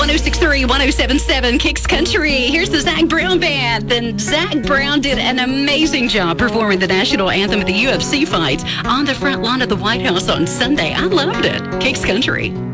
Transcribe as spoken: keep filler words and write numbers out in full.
one oh six three, one oh seven seven, Kicks Country. Here's the Zac Brown Band. Then Zac Brown did an amazing job performing the national anthem at the U F C fight on the front lawn of the White House on Sunday. I loved it. Kicks Country.